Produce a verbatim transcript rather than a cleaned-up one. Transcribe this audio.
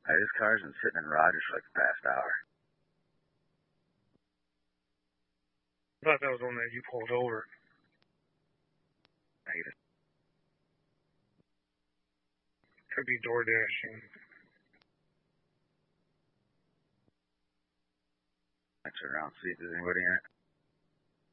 Hey, this car's been sitting in Rogers for like the past hour. I thought that was one that you pulled over. I hate it. Could be door dashing. I turn around and see if there's anybody in it.